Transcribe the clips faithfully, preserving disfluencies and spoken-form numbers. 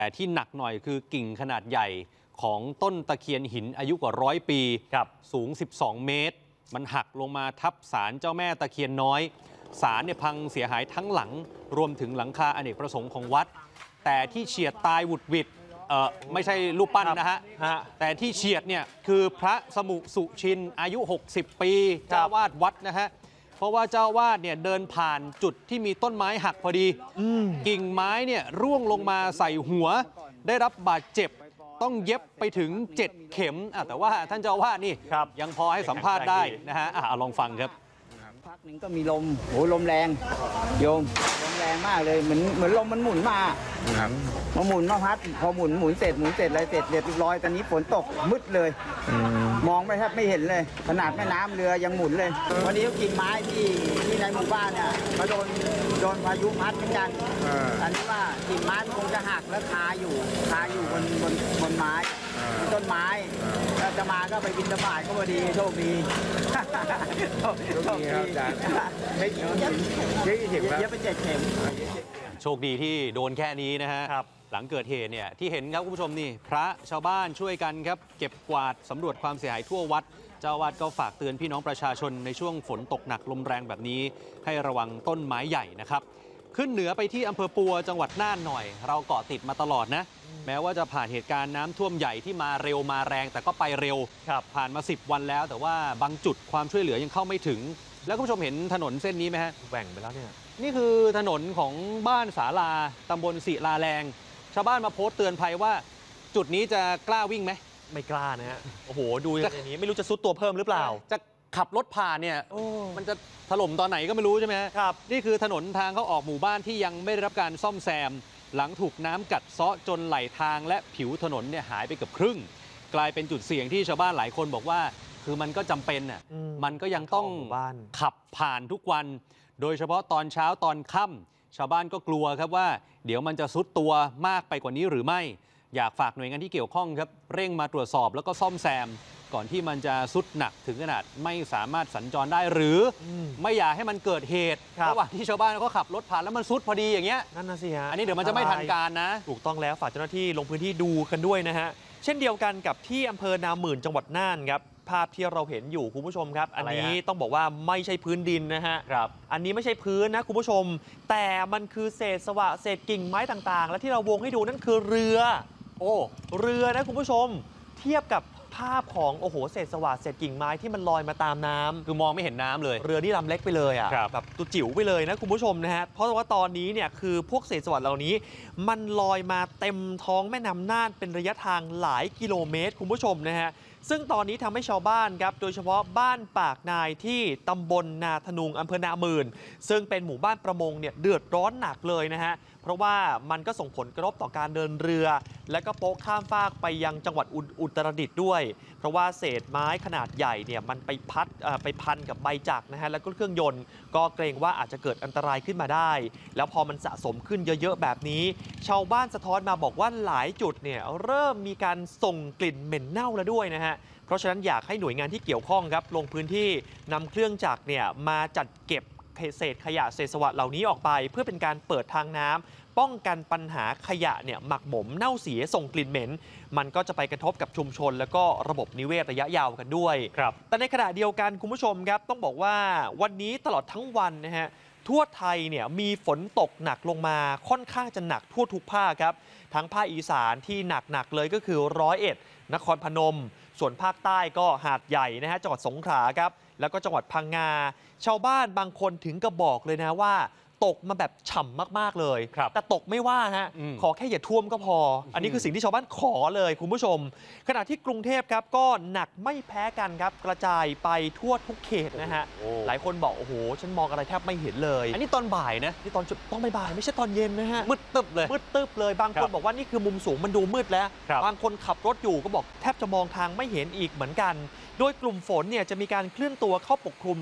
แต่ที่หนักหน่อยคือกิ่งขนาดใหญ่ของต้นตะเคียนหินอายุกว่าร้อยปีสูงสิบสองเมตรมันหักลงมาทับศาลเจ้าแม่ตะเคียนน้อยศาลเนี่ยพังเสียหายทั้งหลังรวมถึงหลังคาอเนกประสงค์ของวัดแต่ที่เฉียดตายหวุดหวิดเออไม่ใช่รูปปั้นนะฮะแต่ที่เฉียดเนี่ยคือพระสมุสุชินอายุหกสิบปีเจ้าวาดวัดนะฮะเพราะว่าเจ้าวาดเนี่ยเดินผ่านจุดที่มีต้นไม้หักพอดีกิ่งไม้เนี่ยร่วงลงมาใส่หัวได้รับบาดเจ็บต้องเย็บไปถึงเจ็ดเข็มแต่ว่าท่านเจ้าวาดนี่ยังพอให้สัมภาษณ์ได้นะฮะอ่ะลองฟังครับพักหนึ่งก็มีลมโหลมแรงโยมลมแรงมากเลยเหมือนเหมือนลมมันหมุนมามาหมุนมาพัดพอหมุนหมุนเสร็จหมุนเสร็จอะไรเสร็จเรียบร้อยตอนนี้ฝนตกมืดเลยมองไม่แทบไม่เห็นเลยขนาดแม่น้ำเรือยังหมุนเลยวันนี้กิ่งไม้ที่ที่ในหมู่บ้านเนี่ยมาโดนโดนพายุพัดเหมือนกันอันนี้ว่ากิ่งไม้คงจะหักแล้วคาอยู่คาอยู่บนบนบนไม้ต้นไม้ถ้าจะมาก็ไปบินตะบายก็พอดีโชคดีโชคดีครับอาจารย์ไม่กี่เข็มเยอะเป็นเจ็ดเข็มโชคดีที่โดนแค่นี้นะฮะหลังเกิดเหตุเนี่ยที่เห็นครับคุณผู้ชมนี่พระชาวบ้านช่วยกันครับเก็บกวาดสำรวจความเสียหายทั่ววัดเจ้าอาวาสก็ฝากเตือนพี่น้องประชาชนในช่วงฝนตกหนักลมแรงแบบนี้ให้ระวังต้นไม้ใหญ่นะครับขึ้นเหนือไปที่อำเภอปัวจังหวัดน่านหน่อยเราเกาะติดมาตลอดนะแม้ว่าจะผ่านเหตุการณ์น้ำท่วมใหญ่ที่มาเร็วมาแรงแต่ก็ไปเร็วผ่านมาสิบวันแล้วแต่ว่าบางจุดความช่วยเหลือยังเข้าไม่ถึงแล้วคุณผู้ชมเห็นถนนเส้นนี้ไหมฮะแหว่งไปแล้วเนี่ยนี่คือถนนของบ้านศาลาตำบลศิลาแรงชาวบ้านมาโพสต์เตือนภัยว่าจุดนี้จะกล้าวิ่งไหมไม่กล้านะฮะโอ้โหดูอย่างนี้ไม่รู้จะซุดตัวเพิ่มหรือเปล่าจะขับรถผ่านเนี่ยมันจะถล่มตอนไหนก็ไม่รู้ใช่ไหมครับนี่คือถนนทางเข้าออกหมู่บ้านที่ยังไม่ได้รับการซ่อมแซมหลังถูกน้ำกัดเซาะจนไหลทางและผิวถนนเนี่ยหายไปเกือบครึ่งกลายเป็นจุดเสี่ยงที่ชาวบ้านหลายคนบอกว่าคือมันก็จำเป็นอ่ะมันก็ยังต้องขับผ่านทุกวันโดยเฉพาะตอนเช้าตอนค่ำชาวบ้านก็กลัวครับว่าเดี๋ยวมันจะซุดตัวมากไปกว่านี้หรือไม่อยากฝากหน่วยงานที่เกี่ยวข้องครับเร่งมาตรวจสอบแล้วก็ซ่อมแซมก่อนที่มันจะซุดหนักถึงขนาดไม่สามารถสัญจรได้หรือไม่อยากให้มันเกิดเหตุระหว่างที่ชาวบ้านเขาขับรถผ่านแล้วมันซุดพอดีอย่างเงี้ยนั่นน่ะสิฮะอันนี้เดี๋ยวมันจะไม่ทันการนะถูกต้องแล้วฝากเจ้าหน้าที่ลงพื้นที่ดูกันด้วยนะฮะเช่นเดียวกันกับที่อำเภอนาหมื่นจังหวัดน่านครับภาพที่เราเห็นอยู่คุณผู้ชมครับอันนี้ต้องบอกว่าไม่ใช่พื้นดินนะฮะครับอันนี้ไม่ใช่พื้นนะคุณผู้ชมแต่มันคือเศษสวะเศษกิ่งไม้ต่างๆและที่เราวงให้ดูนั่นคือเรือโอ้เรือนะคุณผู้ชมเทียบกับภาพของโอ้โหเศษสวะเศษกิ่งไม้ที่มันลอยมาตามน้ำคือมองไม่เห็นน้ำเลยเรือที่ลำเล็กไปเลยอ่ะแบบตัวจิ๋วไปเลยนะคุณผู้ชมนะฮะเพราะว่าตอนนี้เนี่ยคือพวกเศษสวะเหล่านี้มันลอยมาเต็มท้องแม่น้ำน่านเป็นระยะทางหลายกิโลเมตรคุณผู้ชมนะฮะซึ่งตอนนี้ทำให้ชาวบ้านครับโดยเฉพาะบ้านปากนายที่ตำบลนาทนุงอำเภอนาหมื่นซึ่งเป็นหมู่บ้านประมงเนี่ยเดือดร้อนหนักเลยนะฮะเพราะว่ามันก็ส่งผลกระทบต่อการเดินเรือและก็โป๊ะข้ามฟากไปยังจังหวัดอุตรดิตถ์ด้วยเพราะว่าเศษไม้ขนาดใหญ่เนี่ยมันไปพัดไปพันกับใบจักรนะฮะแล้วก็เครื่องยนต์ก็เกรงว่าอาจจะเกิดอันตรายขึ้นมาได้แล้วพอมันสะสมขึ้นเยอะๆแบบนี้ชาวบ้านสะท้อนมาบอกว่าหลายจุดเนี่ยเริ่มมีการส่งกลิ่นเหม็นเน่าแล้วด้วยนะฮะเพราะฉะนั้นอยากให้หน่วยงานที่เกี่ยวข้องครับลงพื้นที่นำเครื่องจักรเนี่ยมาจัดเก็บเศษขยะเศษสวะเหล่านี้ออกไปเพื่อเป็นการเปิดทางน้ำป้องกันปัญหาขยะเนี่ยหมักหมมเน่าเสียส่งกลิ่นเหม็นมันก็จะไปกระทบกับชุมชนแล้วก็ระบบนิเวศระยะยาวกันด้วยครับแต่ในขณะเดียวกันคุณผู้ชมครับต้องบอกว่าวันนี้ตลอดทั้งวันนะฮะทั่วไทยเนี่ยมีฝนตกหนักลงมาค่อนข้างจะหนักทั่วทุกภาคครับทั้งภาคอีสานที่หนักหนักเลยก็คือร้อยเอ็ดนครพนมส่วนภาคใต้ก็หาดใหญ่นะฮะจังหวัดสงขลาครับแล้วก็จังหวัดพังงาชาวบ้านบางคนถึงกับบอกเลยนะว่าตกมาแบบฉ่ำมากๆเลยแต่ตกไม่ว่าฮะขอแค่อย่าท่วมก็พออันนี้คือสิ่งที่ชาวบ้านขอเลยคุณผู้ชมขณะที่กรุงเทพครับก็หนักไม่แพ้กันครับกระจายไปทั่วทุกเขตนะฮะหลายคนบอกโอ้โหฉันมองอะไรแทบไม่เห็นเลยอันนี้ตอนบ่ายนะนี่ตอนต้องบ่ายไม่ใช่ตอนเย็นนะฮะมืดตึ๊บเลยมืดตึ๊บเลยบางคนบอกว่านี่คือมุมสูงมันดูมืดแล้วบางคนขับรถอยู่ก็บอกแทบจะมองทางไม่เห็นอีกเหมือนกันโดยกลุ่มฝนเนี่ยจะมีการเคลื่อนตัวเข้าปกคลุมครับ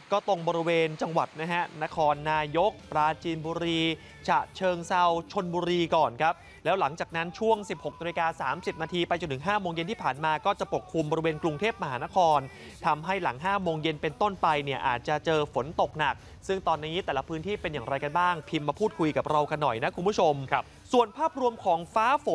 ก็ตรงบริเวณจังหวัดนะฮะนครนายกปราจีนบุรีฉะเชิงเซาชลบุรีก่อนครับแล้วหลังจากนั้นช่วง สิบหกนาฬิกาสามสิบนาทีไปจนถึงห้าโมงเย็นที่ผ่านมาก็จะปกคลุมบริเวณกรุงเทพมหานครทำให้หลังห้าโมงเย็นเป็นต้นไปเนี่ยอาจจะเจอฝนตกหนักซึ่งตอนนี้แต่ละพื้นที่เป็นอย่างไรกันบ้างพิมพ์มาพูดคุยกับเรากันหน่อยนะคุณผู้ชมครับส่วนภาพรวมของฟ้าฝน